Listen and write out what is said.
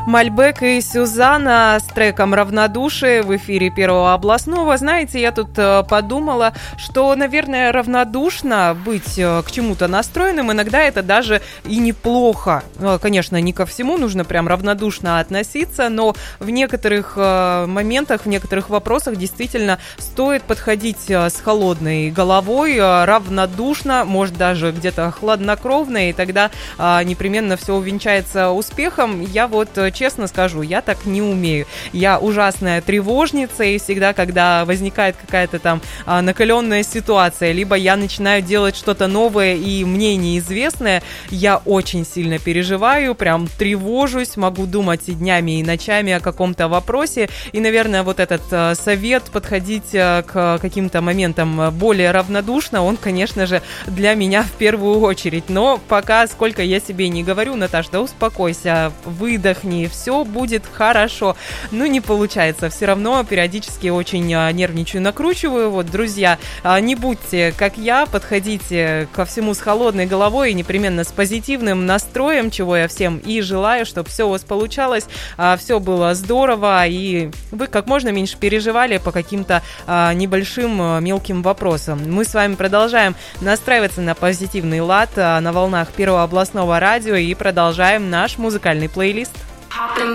Мальбек и Сюзанна с треком «Равнодушие» в эфире Первого областного. Знаете, я тут подумала, что, наверное, равнодушно быть к чему-то настроенным, иногда это даже и неплохо. Конечно, не ко всему нужно прям равнодушно относиться, но в некоторых моментах, в некоторых вопросах действительно стоит подходить с холодной головой, равнодушно, может даже где-то хладнокровно, и тогда непременно все увенчается успехом. Я вот честно скажу, я так не умею. Я ужасная тревожница, и всегда, когда возникает какая-то там накаленная ситуация, либо я начинаю делать что-то новое и мне неизвестное, я очень сильно переживаю, прям тревожусь, могу думать и днями, и ночами о каком-то вопросе. И, наверное, вот этот совет подходить к каким-то моментам более равнодушно, он, конечно же, для меня в первую очередь. Но пока, сколько я себе не говорю, Наташ, да успокойся, выдохни, все будет хорошо. Ну, не получается. Все равно периодически очень нервничаю, накручиваю. Вот, друзья, не будьте как я, подходите ко всему с холодной головой и непременно с позитивным настроем, чего я всем и желаю, чтобы все у вас получалось, все было здорово, и вы как можно меньше переживали по каким-то небольшим мелким вопросам. Мы с вами продолжаем настраиваться на позитивный лад на волнах Первого областного радио и продолжаем наш музыкальный плейлист.